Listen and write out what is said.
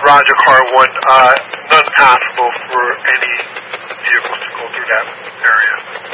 Roger, car 1. None passable for any vehicles to go through that area.